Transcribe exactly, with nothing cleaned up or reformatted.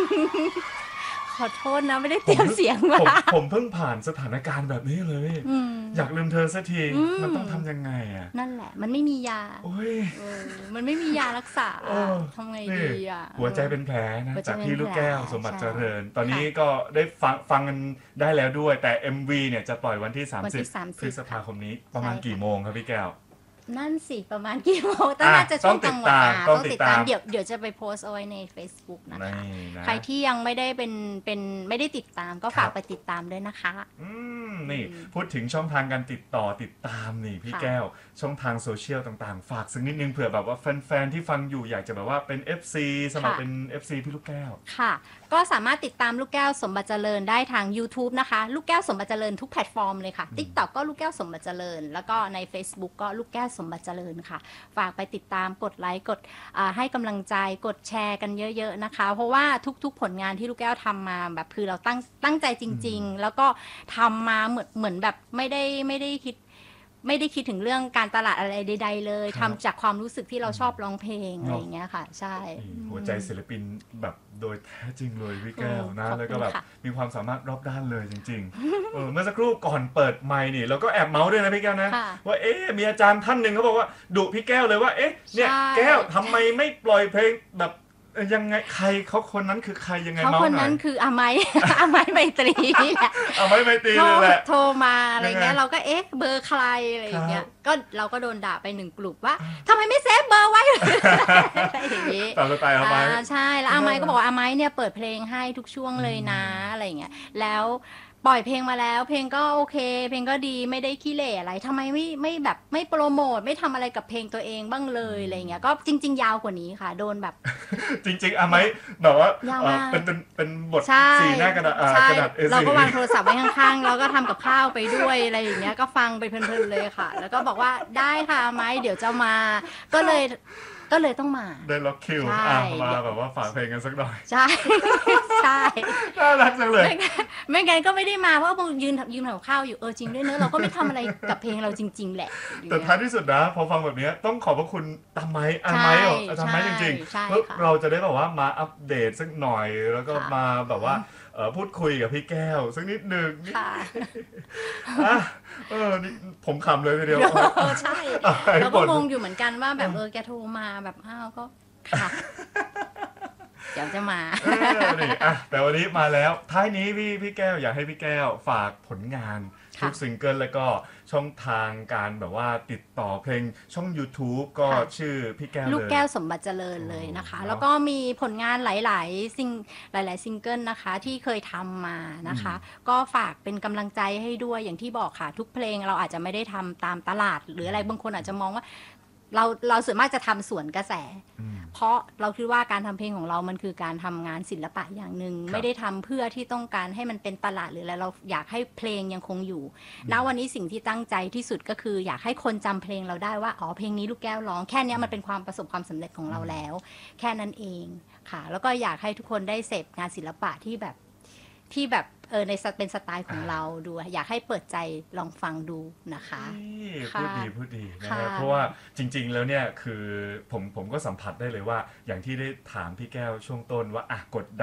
ขอโทษนะไม่ได้เตรียมเสียงมาผมผมเพิ่งผ่านสถานการณ์แบบนี้เลย อยากลืมเธอสักทีมันต้องทำยังไงอ่ะนั่นแหละมันไม่มียาโอ้ยมันไม่มียารักษาทำไงดีอ่ะหัวใจเป็นแผลนะจากพี่ลูกแก้วสมบัติเจริญตอนนี้ก็ได้ฟังฟังกันได้แล้วด้วยแต่ เอ็ม วี เนี่ยจะปล่อยวันที่สามสิบพฤษภาคมนี้ประมาณกี่โมงครับพี่แก้วนั่นสิประมาณกี่โมงน่าจะช่วงกลางวันต้องติดตามเดี๋ยวเดี๋ยวจะไปโพสต์เอาไว้ใน Facebook นะคะใครที่ยังไม่ได้เป็นเป็นไม่ได้ติดตามก็ฝากไปติดตามด้วยนะคะอืมนี่พูดถึงช่องทางการติดต่อติดตามนี่พี่แก้วช่องทางโซเชียลต่างๆฝากสักนิดนึงเผื่อแบบว่าแฟนๆที่ฟังอยู่อยากจะแบบว่าเป็น เอฟ ซี สมัครเป็น เอฟ ซี พี่ลูกแก้วค่ะก็สามารถติดตามลูกแก้วสมบัติเจริญได้ทาง YouTube นะคะลูกแก้วสมบัติเจริญทุกแพลตฟอร์มเลยค่ะ TikTok ก็ลูกแก้วสมบัติเจริญแล้วก็ใน Facebook ก็ลูกแก้วสมบัติเจริญค่ะฝากไปติดตามกดไลค์กดให้กำลังใจกดแชร์กันเยอะๆนะคะเพราะว่าทุกๆผลงานที่ลูกแก้วทำมาแบบคือเราตั้งตั้งใจจริงๆแล้วก็ทำมาเหมือนเหมือนแบบไม่ได้ไม่ได้คิดไม่ได้คิดถึงเรื่องการตลาดอะไรใดๆเลยทำจากความรู้สึกที่เราชอบร้องเพลงอะไรอย่างเงี้ยค่ะใช่หัวใจศิลปินแบบโดยแท้จริงเลยพี่แก้วนะแล้วก็แบบมีความสามารถรอบด้านเลยจริงๆเออเมื่อสักครู่ก่อนเปิดไมค์นี่เราก็แอบเมาส์ด้วยนะพี่แก้วนะว่าเอ๊ะมีอาจารย์ท่านหนึ่งเขาบอกว่าดุพี่แก้วเลยว่าเอ๊ะเนี่ยแก้วทำไมไม่ปล่อยเพลงแบบยังไงใครเขาคนนั้นคือใครยังไงเขาคนนั้นคืออาไมอาไมไมตรีแหละอาไมไมตรีเลยแหละโทรมาอะไรเงี้ยเราก็เอ๊ะเบอร์ใครอะไรเงี้ยก็เราก็โดนด่าไปหนึ่งกลุ่มว่าทำไมไม่เซฟเบอร์ไว้อะไรอย่างงี้ตามสไตล์อาไมใช่แล้วอาไมก็บอกว่าอาไมเนี่ยเปิดเพลงให้ทุกช่วงเลยนะอะไรเงี้ยแล้วปล่อยเพลงมาแล้วเพลงก็โอเคเพลงก็ดีไม่ได้ขี้เหร่อะไรทำไมไม่ไม่แบบไม่โปรโมทไม่ทำอะไรกับเพลงตัวเองบ้างเลยอะไรเงี้ยก็จริงๆยาวกว่านี้ค่ะโดนแบบจริงๆอาไมแบบว่าเป็นเป็นเป็นบทสีหน้ากระดาษกระดาษเอสี่เราก็วางโทรศัพท์ไว้ข้างๆแล้วก็ทำกับข้าวไปด้วยอะไรอย่างเงี้ยก็ฟังไปเพลินๆเลยค่ะแล้วก็บอกว่าได้ค่ะอาไมเดี๋ยวจะมาก็เลยก็เลยต้องมาได้ล็อกคิวมาแบบว่าฝากเพลงกันสักหน่อยใช่ใช่น่ารักจังเลยไม่งั้นก็ไม่ได้มาเพราะว่ายืนยืนทำกับข้าวอยู่เออจริงด้วยเนอะเราก็ไม่ทำอะไรกับเพลงเราจริงๆแหละแต่ท้ายที่สุดนะพอฟังแบบนี้ต้องขอบพระคุณตามไม้อาไม้หรอตามไม้จริงๆเพื่อเราจะได้แบบว่ามาอัปเดตสักหน่อยแล้วก็มาแบบว่าพูดคุยกับพี่แก้วสักนิดหนึ่งค่ะเออนี่ผมขำเลยทีเดียวใช่เราก็งงอยู่เหมือนกันว่าแบบเออแกโทรมาแบบอ้าวก็ค่ะเดี๋ยวจะมานี่อ่ะแต่วันนี้มาแล้วท้ายนี้พี่พี่แก้วอยากให้พี่แก้วฝากผลงานทุกซิงเกิลแล้วก็ช่องทางการแบบว่าติดต่อเพลงช่อง YouTube ก็ชื่อพี่แก้วเลยลูกแก้วสมบัติเจริญเลยนะคะแล้วก็มีผลงานหลายๆซิงหลายๆซิงเกิลนะคะที่เคยทำมานะคะก็ฝากเป็นกำลังใจให้ด้วยอย่างที่บอกค่ะทุกเพลงเราอาจจะไม่ได้ทำตามตลาดหรืออะไรบางคนอาจจะมองว่าเราเราส่วนมากจะทำสวนกระแสเพราะเราคิดว่าการทำเพลงของเรามันคือการทำงานศิลปะอย่างหนึ่งไม่ได้ทำเพื่อที่ต้องการให้มันเป็นตลาดหรืออะไรเราอยากให้เพลงยังคงอยู่ณวันนี้สิ่งที่ตั้งใจที่สุดก็คืออยากให้คนจำเพลงเราได้ว่าอ๋อเพลงนี้ลูกแก้วร้องแค่นี้มันเป็นความประสบความสำเร็จของเราแล้วแค่นั้นเองค่ะแล้วก็อยากให้ทุกคนได้เสพงานศิลปะที่แบบที่แบบเออในเป็นสไตล์ของเราดูอยากให้เปิดใจลองฟังดูนะคะพูดดีพูดดีนะครับเพราะว่าจริงๆแล้วเนี่ยคือผมผมก็สัมผัสได้เลยว่าอย่างที่ได้ถามพี่แก้วช่วงต้นว่าอ่ะกด